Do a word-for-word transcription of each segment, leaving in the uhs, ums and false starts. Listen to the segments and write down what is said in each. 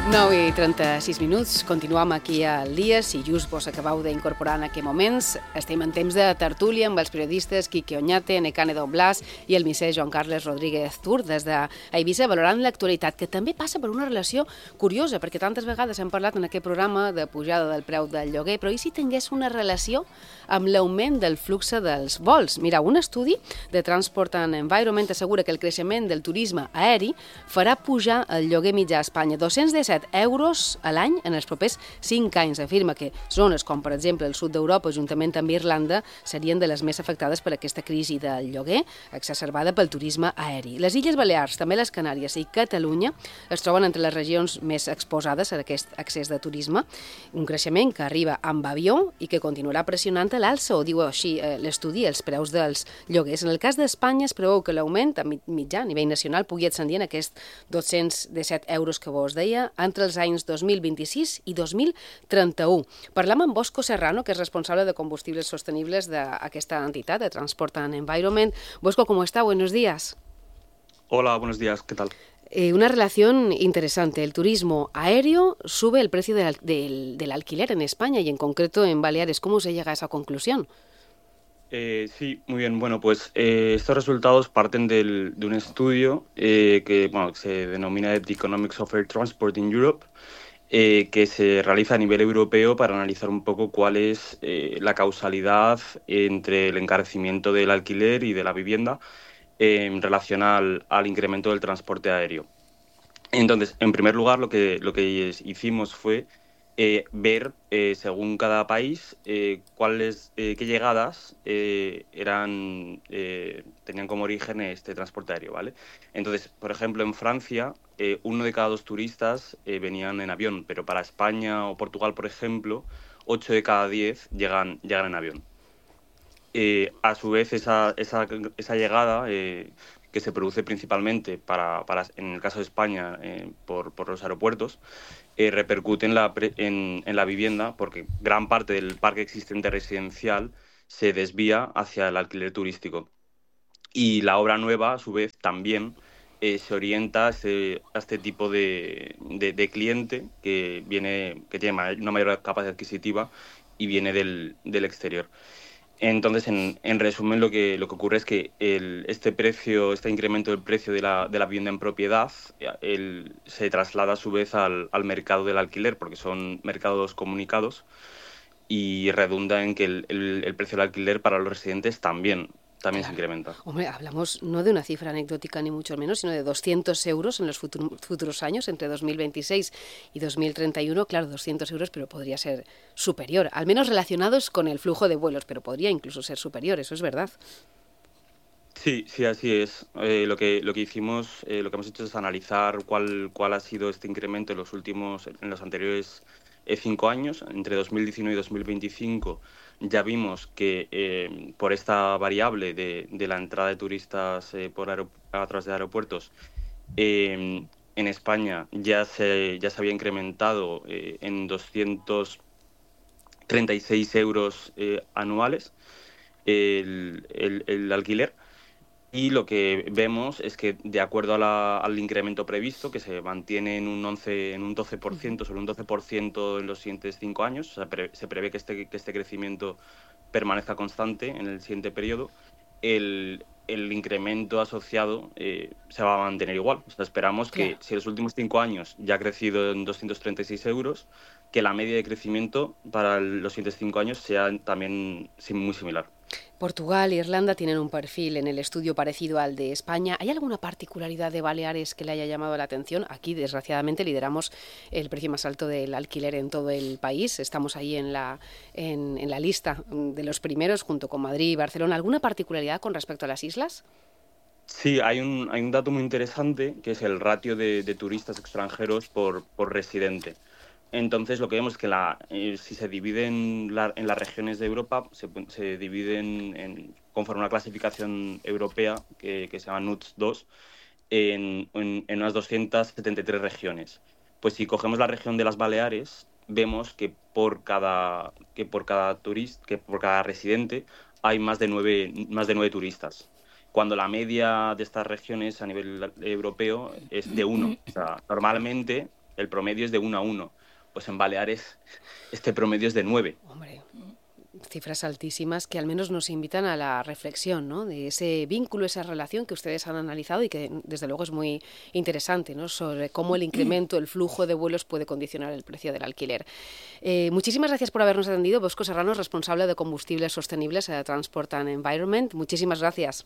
nou i trenta-sis minuts, continuem aquí al dia. Si just vos acabeu d'incorporar en aquests moments, estem en temps de tertúlia amb els periodistes Quique Oñate, Nekane Don Blas i el misser Joan Carles Rodríguez Tur des d'Eivissa, valorant l'actualitat, que també passa per una relació curiosa, perquè tantes vegades hem parlat en aquest programa de pujada del preu del lloguer, però i si tingués una relació amb l'augment del flux dels vols? Mira, un estudi de Transport and Environment assegura que el creixement del turisme aeri farà pujar el lloguer mitjà a Espanya dos-cents disset euros a l'any en els propers cinc anys. Afirma que zones com, per exemple, el sud d'Europa, juntament amb Irlanda, serien de les més afectades per aquesta crisi del lloguer exacerbada pel turisme aeri. Les Illes Balears, també les Canàries i Catalunya es troben entre les regions més exposades a aquest excés de turisme, un creixement que arriba amb avió i que continuarà pressionant a l'alça, o diu així eh, l'estudi, els preus dels lloguers. En el cas d'Espanya es preveu que l'augment a mitjà a nivell nacional pugui ascendir en aquests dos-cents disset euros que vos deia entre els anys dos mil vint-i-sis i dos mil trenta-u. Parlam amb Bosco Serrano, que és responsable de combustibles sostenibles d'aquesta entitat, de Transport and Environment. Bosco, ¿cómo está? Buenos días. Hola, buenos días. ¿Qué tal? Eh, una relación interesante. El turismo aéreo sube el precio del, del, del alquiler en España y en concreto en Baleares. ¿Cómo se llega a esa conclusión? Eh, sí, muy bien. Bueno, pues eh, estos resultados parten del, de un estudio eh, que, bueno, que se denomina The Economics of Air Transport in Europe, eh, que se realiza a nivel europeo para analizar un poco cuál es eh, la causalidad entre el encarecimiento del alquiler y de la vivienda eh, en relación al, al incremento del transporte aéreo. Entonces, en primer lugar, lo que, lo que hicimos fue Eh, ver, eh, según cada país, eh, cuáles, eh, qué llegadas eh, eran, eh, tenían como origen este transporte aéreo, ¿vale? Entonces, por ejemplo, en Francia, eh, uno de cada dos turistas eh, venían en avión, pero para España o Portugal, por ejemplo, ocho de cada diez llegan, llegan en avión. Eh, a su vez, esa, esa, esa llegada, eh, que se produce principalmente, para, para, en el caso de España, eh, por, por los aeropuertos, Eh, repercute en la, en, en la vivienda, porque gran parte del parque existente residencial se desvía hacia el alquiler turístico. Y la obra nueva, a su vez, también eh, se orienta a este, a este tipo de, de, de cliente que, viene, que tiene una mayor capacidad adquisitiva y viene del, del exterior. Entonces, en, en resumen, lo que, lo que ocurre es que el, este precio, este incremento del precio de la, de la vivienda en propiedad el, se traslada a su vez al, al mercado del alquiler, porque son mercados comunicados, y redunda en que el, el, el precio del alquiler para los residentes también, también claro. se incrementa. Hombre, hablamos no de una cifra anecdótica ni mucho menos, sino de doscientos euros en los futur, futuros años, entre dos mil veintiséis y dos mil treinta y uno. Claro, doscientos euros, pero podría ser superior, al menos relacionados con el flujo de vuelos, pero podría incluso ser superior, eso es verdad. Sí, sí, así es. Eh, lo que lo que hicimos, eh, lo que hemos hecho es analizar cuál cuál ha sido este incremento en los últimos, en los anteriores eh, cinco años, entre dos mil diecinueve y dos mil veinticinco. Ya vimos que eh, por esta variable de, de la entrada de turistas eh, por a través de aeropuertos, eh, en España ya se ya se había incrementado eh, en doscientos treinta y seis euros eh, anuales el, el, el alquiler. Y lo que vemos es que, de acuerdo a la, al incremento previsto, que se mantiene en un once, en un doce por ciento, sobre un doce por ciento en los siguientes cinco años, o sea, pre, se prevé que este, que este crecimiento permanezca constante en el siguiente periodo, el, el incremento asociado eh, se va a mantener igual. O sea, esperamos claro. que si en los últimos cinco años ya ha crecido en doscientos treinta y seis euros, que la media de crecimiento para los siguientes cinco años sea también muy similar. Portugal e Irlanda tienen un perfil en el estudio parecido al de España. ¿Hay alguna particularidad de Baleares que le haya llamado la atención? Aquí, desgraciadamente, lideramos el precio más alto del alquiler en todo el país. Estamos ahí en la, en, en la lista de los primeros, junto con Madrid y Barcelona. ¿Alguna particularidad con respecto a las islas? Sí, hay un, hay un dato muy interesante, que es el ratio de, de turistas extranjeros por, por residente. Entonces, lo que vemos es que la, eh, si se dividen la, en las regiones de Europa, se, se dividen en, conforme a una clasificación europea que, que se llama N U T S dos, en, en, en unas doscientas setenta y tres regiones. Pues si cogemos la región de las Baleares, vemos que por cada, que por cada turista, que por cada residente hay más de nueve, más de nueve turistas, cuando la media de estas regiones a nivel europeo es de uno. O sea, normalmente el promedio es de uno a uno. Pues en Baleares este promedio es de nueve. Hombre, cifras altísimas que al menos nos invitan a la reflexión, ¿no? De ese vínculo, esa relación que ustedes han analizado y que desde luego es muy interesante, ¿no? Sobre cómo el incremento, el flujo de vuelos puede condicionar el precio del alquiler. Eh, muchísimas gracias por habernos atendido. Bosco Serrano, responsable de combustibles sostenibles a Transport and Environment. Muchísimas gracias.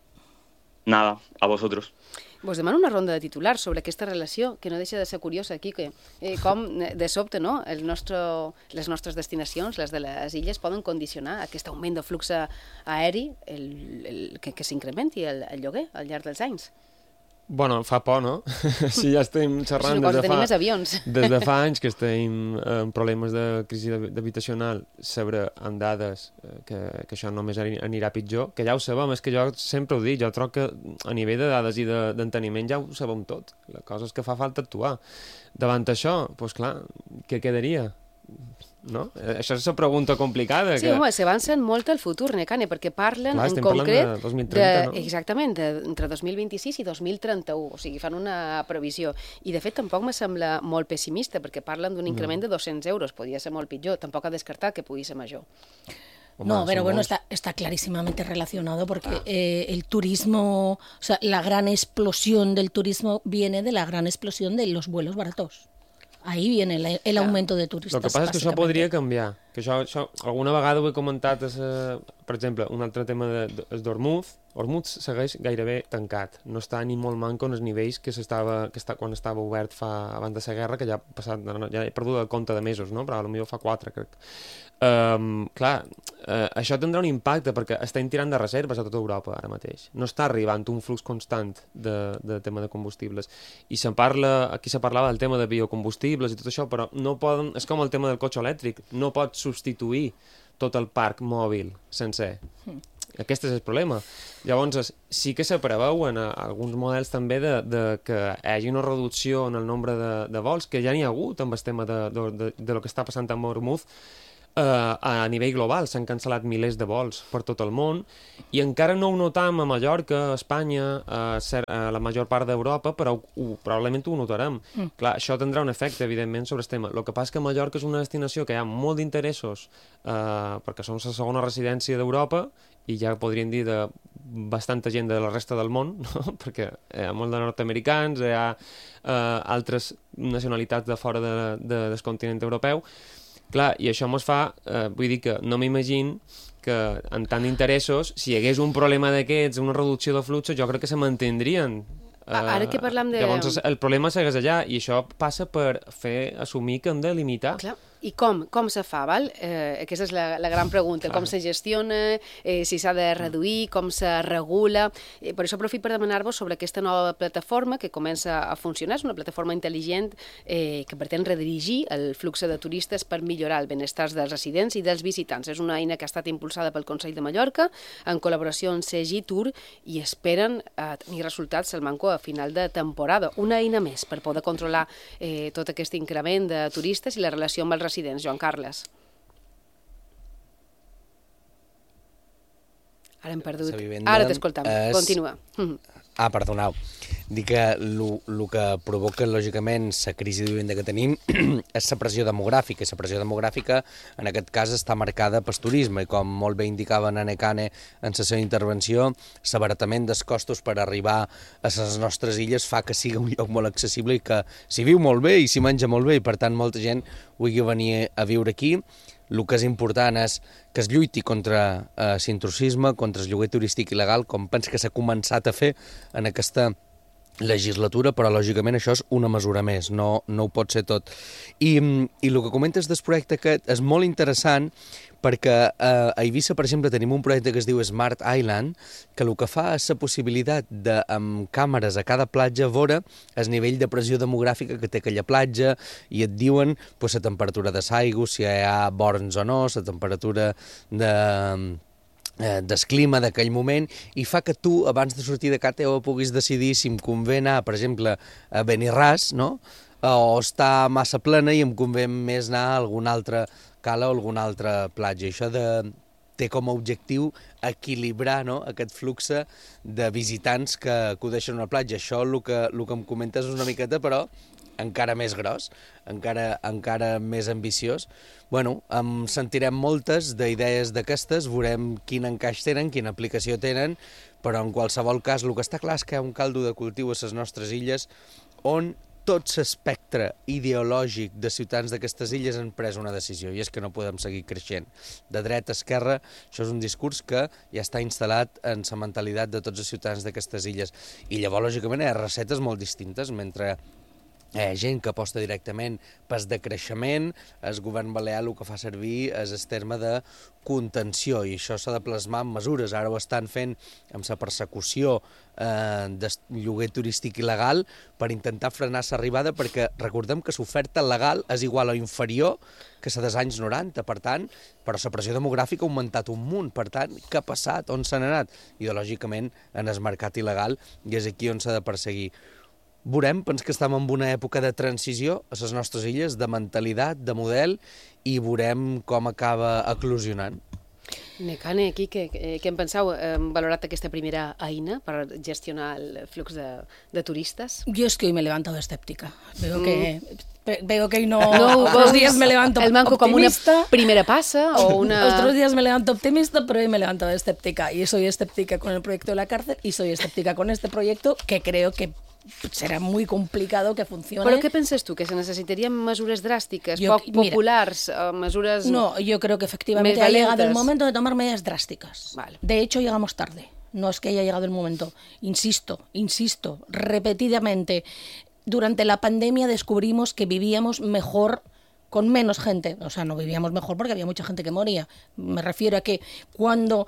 Nada, a vosotros. Vos demano una ronda de titulars sobre aquesta relació, que no deixa de ser curiosa aquí, que eh, com de sobte no, el nostre, les nostres destinacions, les de les illes, poden condicionar aquest augment de flux aeri el, el, que, que s'incrementi el, el lloguer al llarg dels anys. Bueno, fa por, no? Si ja estem xerrant des de, fa, més avions. des de fa anys que estem amb problemes de crisi habitacional, saber amb dades que, que això només anirà pitjor, que ja ho sabem, és que jo sempre ho dic, jo trobo que a nivell de dades i d'enteniment ja ho sabem tot. La cosa és que fa falta actuar. Davant això, doncs clar, què quedaria? No? Això és una pregunta complicada. Sí, que... home, s'avancen molt al futur, Necane, perquè parlen Clar, en concret de dos mil trenta, de, no? exactament, de, entre dos mil vint-i-sis i dos mil trenta-u, o sigui, fan una previsió. I, de fet, tampoc me sembla molt pessimista, perquè parlen d'un increment no. de dos-cents euros, podria ser molt pitjor, tampoc ha descartat que pugui ser major. Home, no, pero bueno, está, está clarísimamente relacionado porque ah. eh, el turismo, o sea, la gran explosión del turismo viene de la gran explosión de los vuelos baratos. Ahí viene el, el augmento de turistes. El que passa és que això podria canviar. Que això, això, alguna vegada ho he comentat, és, eh, per exemple, un altre tema de, de, és d'Ormuz. Ormuz segueix gairebé tancat. No està ni molt manco en els nivells que s'estava que està, quan estava obert fa, abans de la guerra, que ja ha passat, ja he perdut el compte de mesos, no? Però potser fa quatre, crec. Um, clar, uh, això tindrà un impacte perquè estem tirant de reserves a tota Europa ara mateix. No està arribant un flux constant de, de tema de combustibles. I se'n parla, aquí se parlava del tema de biocombustibles i tot això, però no poden, és com el tema del cotxe elèctric, no pot substituir tot el parc mòbil sencer. Mm. Aquest és el problema. Llavors, sí que se preveuen alguns models també de, de que hi hagi una reducció en el nombre de, de vols, que ja n'hi ha hagut amb el tema de, de, de, de lo que està passant amb Ormuz. Uh, a nivell global s'han cancel·lat milers de vols per tot el món i encara no ho notam a Mallorca, a Espanya, a, a la major part d'Europa, però ho, probablement ho notarem. Mm. Clar, això tindrà un efecte, evidentment, sobre el tema. El que passa és que Mallorca és una destinació que hi ha molt d'interessos uh, perquè som la segona residència d'Europa i ja podríem dir de bastanta gent de la resta del món, no? Perquè hi ha molt de nord-americans, hi ha uh, altres nacionalitats de fora de, de, del continent europeu. Clar, i això mos fa, eh, vull dir que no m'imagino que en tant d'interessos, si hi hagués un problema d'aquests, una reducció de fluxos, jo crec que se mantindrien. Eh, Ara que parlam de... Llavors el problema segueix allà i això passa per fer assumir que hem de limitar. Clar. I com? Com se fa, val? Eh, aquesta és la, la gran pregunta. Clar. Com se gestiona, eh, si s'ha de reduir, com se regula... Eh, per això aprofito per demanar-vos sobre aquesta nova plataforma que comença a funcionar. És una plataforma intel·ligent eh, que pretén redirigir el flux de turistes per millorar el benestar dels residents i dels visitants. És una eina que ha estat impulsada pel Consell de Mallorca en col·laboració amb C G Tour i esperen eh, tenir resultats al manco a final de temporada. Una eina més per poder controlar eh, tot aquest increment de turistes i la relació amb els residents. Joan Carles. Ara hem perdut. Ara t'escoltam. És... Continua. Ah, perdoneu. Dic que el que provoca, lògicament, la crisi de vivenda que tenim és la pressió demogràfica. La pressió demogràfica, en aquest cas, està marcada pel turisme i, com molt bé indicava en Necane en la seva intervenció, l'abaratament dels costos per arribar a les nostres illes fa que sigui un lloc molt accessible i que s'hi viu molt bé i s'hi menja molt bé i, per tant, molta gent vulgui venir a viure aquí. El que és important és que es lluiti contra eh, l'intrusisme, contra el lloguer turístic il·legal, com penso que s'ha començat a fer en aquesta legislatura, però lògicament això és una mesura més, no, no ho pot ser tot. I, i el que comentes del projecte aquest és molt interessant perquè eh, a Eivissa, per exemple, tenim un projecte que es diu Smart Island, que el que fa és la possibilitat de, amb càmeres a cada platja, veure el nivell de pressió demogràfica que té aquella platja i et diuen pues, la temperatura de l'aigua, si hi ha borns o no, la temperatura de... del clima d'aquell moment i fa que tu, abans de sortir de casa, puguis decidir si em convé anar, per exemple, a Benirràs, no? O està massa plena i em convé més anar a alguna altra cala o alguna altra platja. Això de, té com a objectiu equilibrar, no?, aquest flux de visitants que acudeixen a una platja. Això el que, el que em comentes és una miqueta, però encara més gros, encara, encara més ambiciós. Bueno, en sentirem moltes d'idees d'aquestes, veurem quin encaix tenen, quina aplicació tenen, però en qualsevol cas el que està clar és que hi ha un caldo de cultiu a les nostres illes on tot l'espectre ideològic de ciutadans d'aquestes illes han pres una decisió, i és que no podem seguir creixent. De dreta a esquerra, això és un discurs que ja està instal·lat en la mentalitat de tots els ciutadans d'aquestes illes. I llavors, lògicament, hi ha receptes molt distintes, mentre Eh, gent que aposta directament pel decreixement, el govern balear el que fa servir és el terme de contenció, i això s'ha de plasmar en mesures. Ara ho estan fent amb la persecució eh, de lloguer turístic il·legal per intentar frenar l'arribada, perquè recordem que l'oferta legal és igual o inferior que la dels anys noranta, per tant, però la pressió demogràfica ha augmentat un munt, per tant, què ha passat? On s'han anat? Ideològicament en el mercat il·legal, i és aquí on s'ha de perseguir. Veurem, pens que estem en una època de transició a les nostres illes, de mentalitat, de model, i veurem com acaba eclosionant. Nekane, aquí, què, què en penseu? Hem valorat aquesta primera eina per gestionar el flux de, de turistes? Yo es que hoy me he levantado escéptica. Veo mm. que veo que hoy no... no otros días me levanto el manco optimista. Como una primera pasa o una... Otros días me levanto optimista, pero hoy me he levantado escéptica. Y soy escéptica con el proyecto de la cárcel y soy escéptica con este proyecto, que creo que serà muy complicado que funcione. Però què penses tu? Que se necessitarien mesures dràstiques, yo, poc populars, mira, mesures No, yo creo que efectivamente ha llegado el momento de tomar medidas drásticas. Vale. De hecho, llegamos tarde. No es que haya llegado el momento. Insisto, insisto, repetidamente. Durante la pandemia descubrimos que vivíamos mejor con menos gente, o sea, no vivíamos mejor porque había mucha gente que moría. Me refiero a que cuando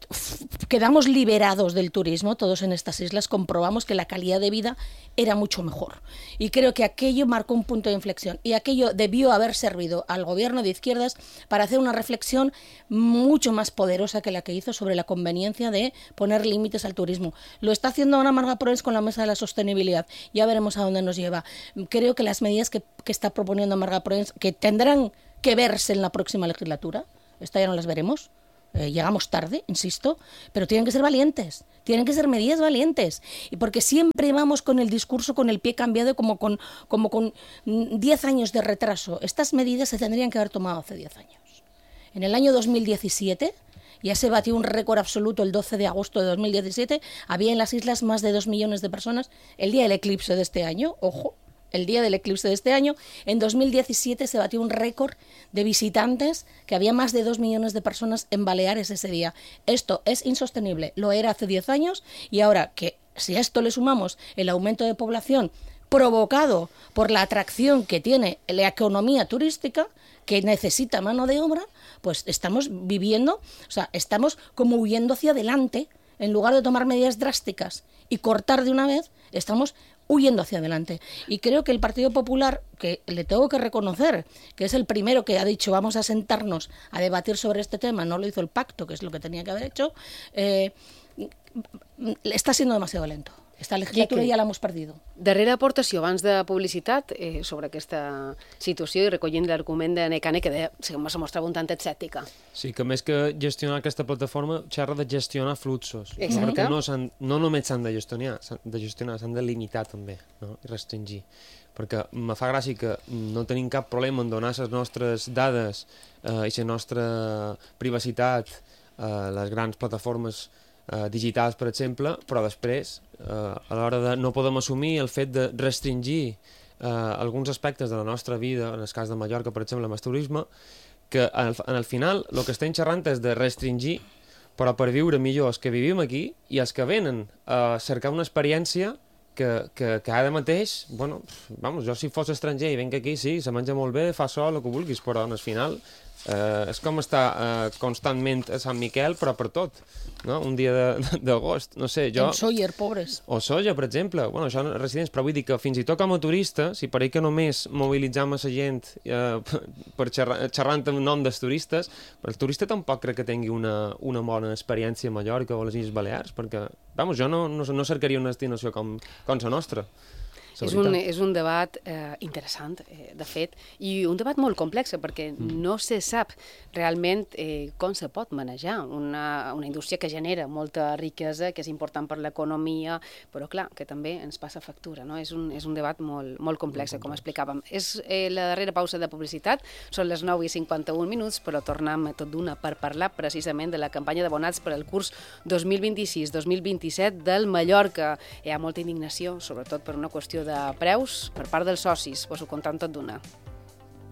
quedamos liberados del turismo, todos en estas islas, comprobamos que la calidad de vida era mucho mejor. Y creo que aquello marcó un punto de inflexión, y aquello debió haber servido al gobierno de izquierdas para hacer una reflexión mucho más poderosa que la que hizo sobre la conveniencia de poner límites al turismo. Lo está haciendo ahora Marga Proens con la Mesa de la Sostenibilidad. Ya veremos a dónde nos lleva. Creo que las medidas que, que está proponiendo Marga Proens, que tendrán que verse en la próxima legislatura, esta ya no las veremos, eh, llegamos tarde, insisto, pero tienen que ser valientes, tienen que ser medidas valientes, y porque siempre vamos con el discurso con el pie cambiado, como con, como con diez años de retraso. Estas medidas se tendrían que haber tomado hace diez años. En el año dos mil diecisiete ya se batió un récord absoluto el doce de agosto de dos mil diecisiete, había en las islas más de dos millones de personas, el día del eclipse de este año, ojo, el día del eclipse de este año, en dos mil diecisiete se batió un récord de visitantes, que había más de dos millones de personas en Baleares ese día. Esto es insostenible, lo era hace diez años, y ahora que si a esto le sumamos el aumento de población provocado por la atracción que tiene la economía turística, que necesita mano de obra, pues estamos viviendo, o sea, estamos como huyendo hacia adelante, en lugar de tomar medidas drásticas y cortar de una vez, estamos huyendo hacia adelante. Y creo que el Partido Popular, que le tengo que reconocer, que es el primero que ha dicho vamos a sentarnos a debatir sobre este tema, no lo hizo el pacto, que es lo que tenía que haber hecho, eh, està sent demasiado lento. Esta legislatura ja l'hem perdut. Darrera aportació, abans de publicitat, eh, sobre aquesta situació i recollint l'argument de Nekane, que deia, se mostrava un tant escèptica. Sí, que més que gestionar aquesta plataforma, xerra de gestionar fluxos. Exacte. Perquè no, no només s'han de gestionar, de gestionar, s'han de limitar també, no? I restringir. Perquè me fa gràcia que no tenim cap problema en donar les nostres dades eh, i la nostra privacitat a les grans plataformes Uh, digitals, per exemple, però després, uh, a l'hora de no podem assumir el fet de restringir uh, alguns aspectes de la nostra vida, en el cas de Mallorca, per exemple, amb el turisme, que en el, en el final el que estem xerrant és de restringir, però per viure millor els que vivim aquí i els que venen a cercar una experiència que, que, que ara mateix, bueno, vamos, jo si fos estranger i venc aquí, sí, se menja molt bé, fa sol, el que vulguis, però en el final eh, és com estar eh, constantment a Sant Miquel, però per tot, no? Un dia d'agost, no sé, jo... En Sóller, pobres. O Sóller, per exemple, bueno, això no residents, però vull dir que fins i tot com a turista, si pareix que només mobilitzam a la gent eh, per xerrar, xerrant en nom dels turistes, però el turista tampoc crec que tingui una, una bona experiència a Mallorca o a les Illes Balears, perquè, vamos, jo no, no, no cercaria una destinació com, com la nostra. la és un, veritat. és un debat eh, interessant, eh, de fet, i un debat molt complex, perquè mm. no se sap realment eh, com se pot manejar una, una indústria que genera molta riquesa, que és important per l'economia, però clar, que també ens passa factura, no? És un, és un debat molt, molt complex, com explicàvem. És eh, la darrera pausa de publicitat, són les nou i cinquanta-un minuts, però tornem tot d'una per parlar precisament de la campanya d'abonats per al curs dos mil vint-i-sis dos mil vint-i-set del Mallorca. Hi ha molta indignació, sobretot per una qüestió de preus per part dels socis, us ho contam tot d'una.